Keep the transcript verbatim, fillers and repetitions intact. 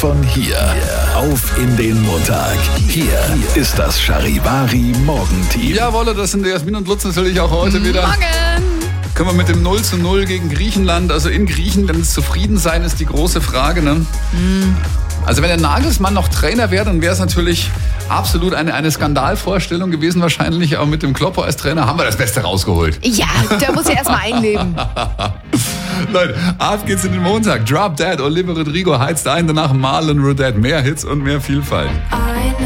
von hier auf in den Montag. Hier ist das Charivari Morgenteam. Jawohl, das sind Jasmin und Lutz natürlich auch heute wieder. Morgen! Können wir mit dem null zu null gegen Griechenland, also in Griechenland zufrieden sein, ist die große Frage, ne? Mm. Also wenn der Nagelsmann noch Trainer wäre, dann wäre es natürlich absolut eine, eine Skandalvorstellung gewesen wahrscheinlich, aber mit dem Kloppo als Trainer haben wir das Beste rausgeholt. Ja, der muss ja erstmal einleben. Leute, ab geht's in den Montag. Drop Dead, Olivia Rodrigo heizt ein, danach Marlon Rodet. Mehr Hits und mehr Vielfalt.